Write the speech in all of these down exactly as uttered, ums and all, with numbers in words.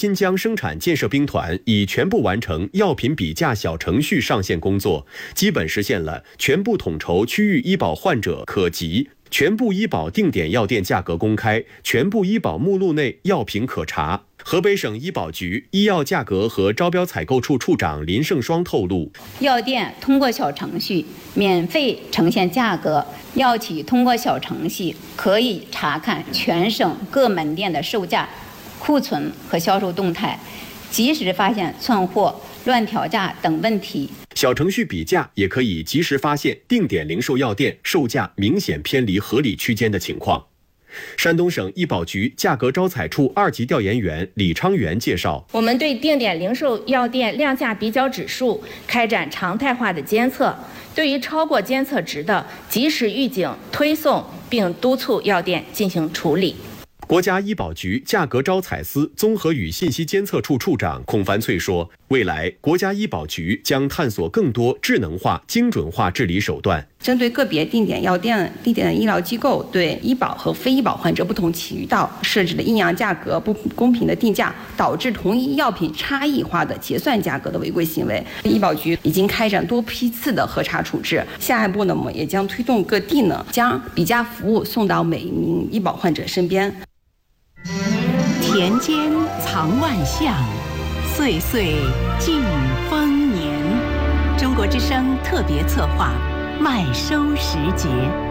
新疆生产建设兵团已全部完成药品比价小程序上线工作，基本实现了全部统筹区域医保患者可及、全部医保定点药店价格公开、全部医保目录内药品可查。河北省医保局医药价格和招标采购处处长林胜双透露， 药店通过小程序免费呈现价格，药企通过小程序可以查看全省各门店的售价、库存和销售动态，及时发现窜货、乱调价等问题。 小程序比价也可以及时发现定点零售药店售价明显偏离合理区间的情况。山东省医保局价格招采处二级调研员李昌元介绍， 我们对定点零售药店量价比较指数开展常态化的监测，对于超过监测值的，及时预警推送，并督促药店进行处理。 国家医保局价格招采司综合与信息监测处处长孔凡翠说，未来国家医保局将探索更多智能化、精准化治理手段， 针对个别定点药店、定点医疗机构对医保和非医保患者不同渠道设置的阴阳价格不公平的定价，导致同一药品差异化的结算价格的违规行为，医保局已经开展多批次的核查处置。下一步呢，我们也将推动各地呢将比价服务送到每一名医保患者身边。 田间藏万象，岁岁尽丰年。中国之声特别策划麦收时节。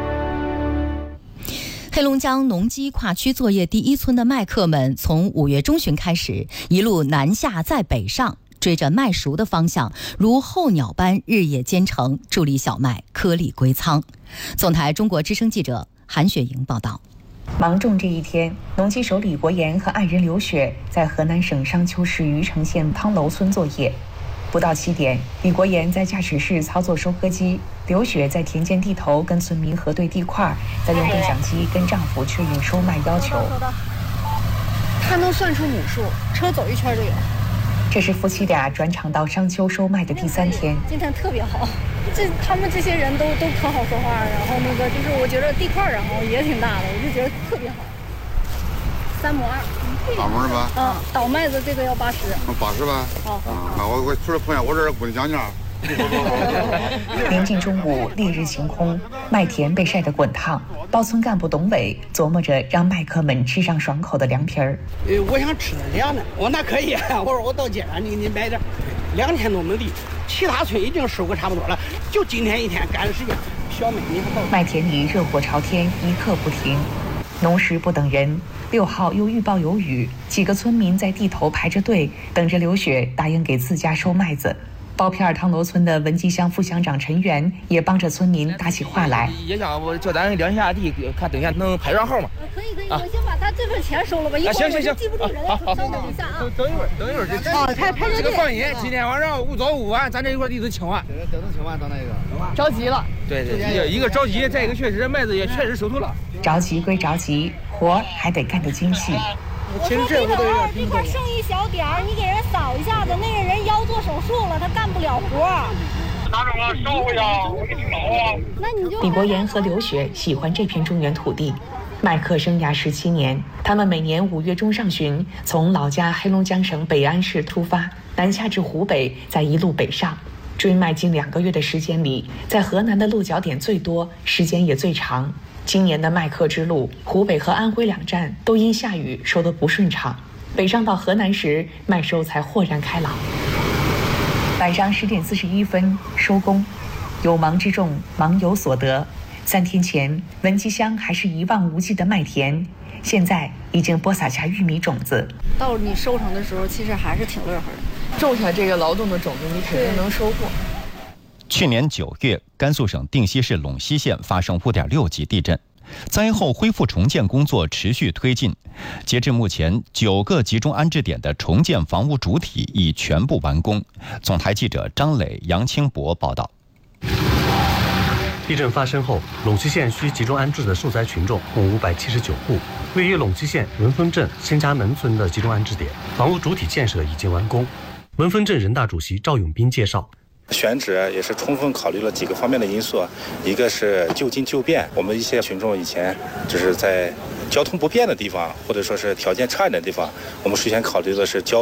黑龙江农机跨区作业第一村的麦客们，从五月中旬开始，一路南下再北上，追着麦熟的方向，如候鸟般日夜兼程，助力小麦颗粒归仓。总台中国之声记者韩雪莹报道。 芒种这一天，农机手李国岩和爱人刘雪在河南省商丘市虞城县汤楼村作业。不到七点，李国岩在驾驶室操作收割机，刘雪在田间地头跟村民核对地块，再用对讲机跟丈夫确认收麦要求。 他能算出亩数，车走一圈就有。 这是夫妻俩转场到商丘收麦的第三天。 今天特别好，这他们这些人都都可好说话，然后那个就是我觉得地块然后也挺大的，我就觉得特别好。三亩二。 八亩吧？ 嗯，倒麦子这个要八十。 八十吧？好。啊，我我除了朋友，我这不能讲价。 临近中午，烈日晴空，麦田被晒得滚烫。包村干部董伟琢磨着让麦客们吃上爽口的凉皮儿。 呃，我想吃点凉的，我那可以。我说我到街上，你你买点，两天都没地，其他村已经收割差不多了，就今天一天赶时间。小麦你还到？ 麦田里热火朝天，一刻不停。农时不等人，六号又预报有雨，几个村民在地头排着队，等着刘雪答应给自家收麦子。包片儿汤楼村的文集乡副乡长陈元也帮着村民打起话来。 也想我叫咱量一下地，看等下能排上号吗？ 可以可以，我先把他这份钱收了吧。一会儿我就记不住人了。稍等一下啊。 等一会儿，等一会儿这。 哦，排排着队。 这个放心，今天晚上五早五晚，咱这一块地都清完。 等等清完到那个。 着急了。 对对，一个着急，再一个确实麦子也确实收透了。 着急归着急，活还得干得精细。 我说这个这块剩一小点儿，你给人扫一下子，那个人腰做手术了，他干不了活。 拿着我烧一下，我给你烧啊。 那你就。 李国岩和刘雪喜欢这片中原土地，麦客生涯十七年，他们每年五月中上旬从老家黑龙江省北安市出发，南下至湖北，再一路北上。追麦近两个月的时间里，在河南的落脚点最多，时间也最长。今年的麦客之路，湖北和安徽两站都因下雨收得不顺畅。北上到河南时，麦收才豁然开朗。晚上十点四十一分收工，有忙之众，忙有所得。三天前，文集乡还是一望无际的麦田，现在已经播撒下玉米种子。 到你收成的时候，其实还是挺乐呵的。 种下这个劳动的种子，你肯定能收获。 去年九月，甘肃省定西市陇西县发生五点六级地震，灾后恢复重建工作持续推进。截至目前，九个集中安置点的重建房屋主体已全部完工。总台记者张磊、杨清博报道。 地震发生后，陇西县需集中安置的受灾群众共五百七十九户。位于陇西县文峰镇新家门村的集中安置点，房屋主体建设已经完工。文峰镇人大主席赵永斌介绍。 选址也是充分考虑了几个方面的因素，一个是就近就便，我们一些群众以前就是在交通不便的地方，或者说是条件差一点的地方，我们首先考虑的是交